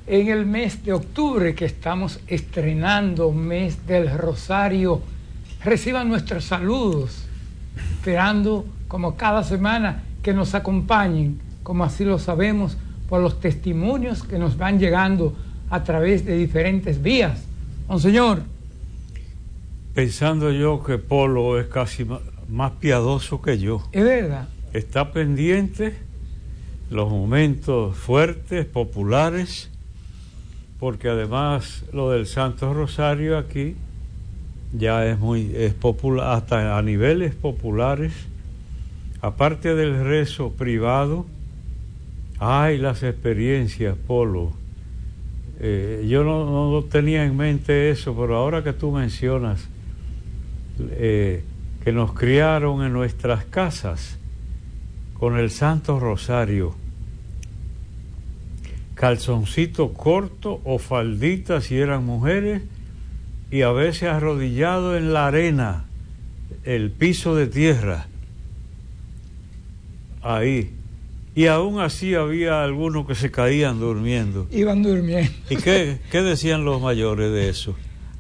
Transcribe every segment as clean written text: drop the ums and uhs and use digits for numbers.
en el mes de octubre que estamos estrenando, mes del Rosario. Reciban nuestros saludos, esperando como cada semana que nos acompañen, como así lo sabemos, por los testimonios que nos van llegando a través de diferentes vías. Monseñor. Pensando yo que Polo es casi más piadoso que yo. Es verdad. Está pendiente los momentos fuertes, populares, porque además lo del Santo Rosario aquí ya es popular, hasta a niveles populares. Aparte del rezo privado, hay las experiencias, Polo. Yo no tenía en mente eso, pero ahora que tú mencionas que nos criaron en nuestras casas con el Santo Rosario, calzoncito corto o faldita si eran mujeres, y a veces arrodillado en la arena, el piso de tierra, ahí. Y aún así había algunos que se caían durmiendo. Iban durmiendo. ¿Y qué decían los mayores de eso?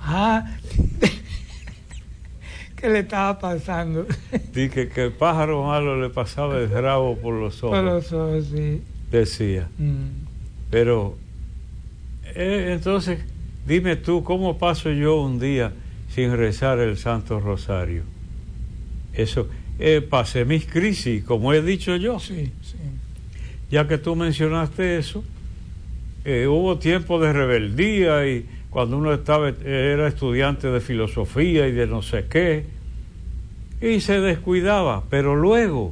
¿Qué le estaba pasando? Dije que el pájaro malo le pasaba el rabo por los ojos. Por los ojos, sí. Decía. Pero, entonces, dime tú, ¿cómo paso yo un día sin rezar el Santo Rosario? Eso, pasé mis crisis, como he dicho yo. Sí, sí. Ya que tú mencionaste eso, hubo tiempo de rebeldía y cuando uno era estudiante de filosofía y de no sé qué, y se descuidaba, pero luego